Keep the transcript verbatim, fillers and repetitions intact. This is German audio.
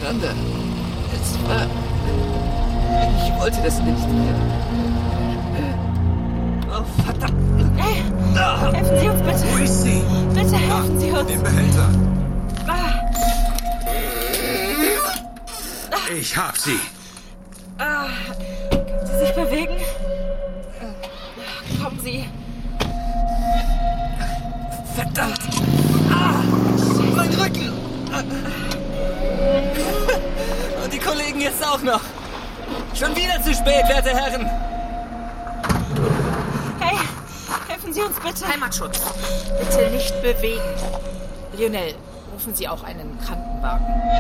durcheinander. Es war... Ich wollte das nicht. Oh, verdammt. Hey, helfen Sie uns bitte. Wo ist sie? Bitte helfen Sie uns. Den Behälter. Ah, Ich hab sie. ah. Können Sie sich bewegen? Kommen Sie. Verdammt! Ah! Mein Rücken! Und die Kollegen jetzt auch noch. Schon wieder zu spät, werte Herren. Hey, helfen Sie uns bitte. Heimatschutz. Bitte nicht bewegen. Lionel, rufen Sie auch einen Krankenwagen.